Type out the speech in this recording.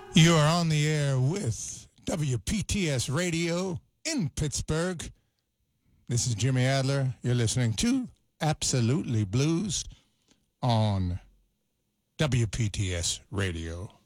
You are on the air with WPTS Radio in Pittsburgh. This is Jimmy Adler. You're listening to Absolutely Blues on WPTS Radio.